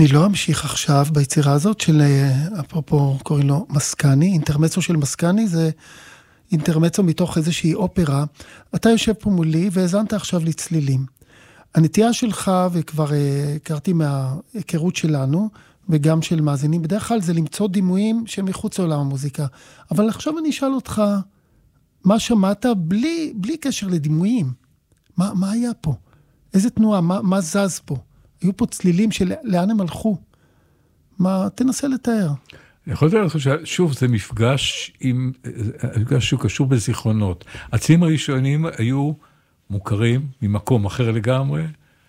אני לא אמשיך עכשיו ביצירה הזאת של, אפרופו קוראים לו מסקני, אינטרמצו של מסקני, זה אינטרמצו מתוך איזושהי אופרה. אתה יושב פה מולי והזנת עכשיו לצלילים. הנטייה שלך, וכבר הכרתי מההיכרות שלנו, וגם של מאזינים, בדרך כלל זה למצוא דימויים שמחוץ לעולם המוזיקה. אבל עכשיו אני אשאל אותך, מה שמעת בלי קשר לדימויים? מה היה פה? איזה תנועה? מה זז פה? היו פה צלילים של לאן הם הלכו. תנסה לתאר. אני יכול לדעת לך ששוב, זה מפגש שהוא קשור בזיכרונות. הצלילים הראשונים היו מוכרים ממקום אחר לגמרי.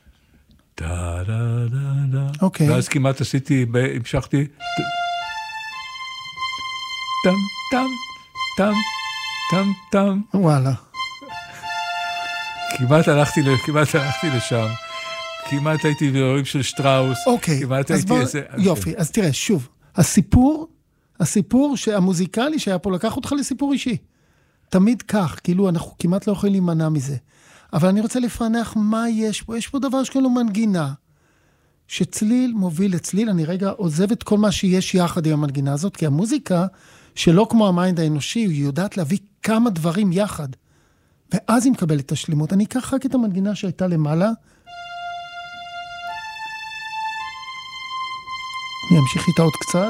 אוקיי. ואז כמעט המשכתי. טם, טם, טם, טם, טם. וואלה. כמעט הלכתי לשם. כמעט הייתי באירועים של שטראוס. אוקיי, אז יופי, אז תראה, שוב, הסיפור שהמוזיקלי שהיה פה לקח אותך לסיפור אישי. תמיד כך, כאילו אנחנו כמעט לא יכולים להימנע מזה. אבל אני רוצה לפענח מה יש פה. יש פה דבר שכאילו מנגינה, שצליל מוביל לצליל. אני רגע עוזב את כל מה שיש יחד עם המנגינה הזאת, כי המוזיקה, שלא כמו המיינד האנושי, היא יודעת להביא כמה דברים יחד. ואז היא מקבלת את השלימות. אני אקח רק את המנגינה שהייתה למעלה, אני אמשיך איתה עוד קצת.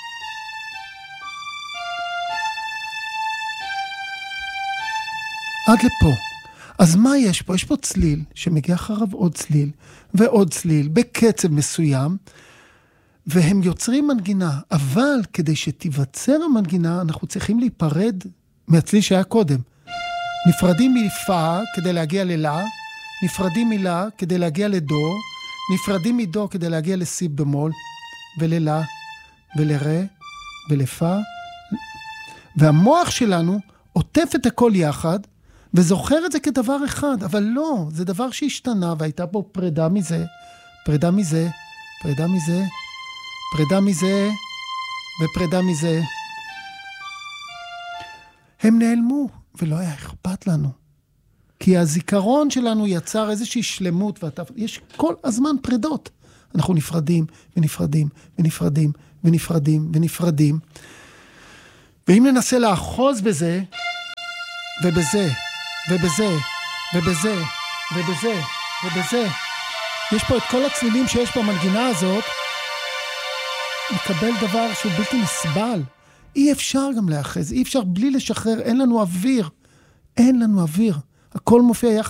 עד לפה. אז מה יש פה? יש פה צליל שמגיע אחריו עוד צליל ועוד צליל בקצב מסוים, והם יוצרים מנגינה. אבל כדי שתיווצר המנגינה, אנחנו צריכים להיפרד מהצליל שהיה קודם. נפרדים מפה כדי להגיע ללה, נפרדים מלה כדי להגיע לדו, נפרדים מדו כדי להגיע לסי במול, וללה, ולרה, ולפה. והמוח שלנו עוטף את הכל יחד, וזוכר את זה כדבר אחד, אבל לא, זה דבר שהשתנה, והייתה פה פרידה מזה, פרידה מזה, פרידה מזה, פרידה מזה, ופרידה מזה. הם נעלמו, ולא היה אכפת לנו. כי הזיכרון שלנו יצר איזושהי שלמות, יש כל הזמן פרידות. אנחנו נפרדים, ונפרדים, ונפרדים, ונפרדים, ונפרדים. ואם ננסה לאחוז בזה, ובזה, ובזה, ובזה, ובזה, ובזה, יש פה את כל הצלילים שיש במנגינה הזאת, מקבל דבר שהוא בלתי נסבל. אי אפשר גם לאחז, אי אפשר בלי לשחרר, אין לנו אוויר. אין לנו אוויר. הכל מופיע יחד.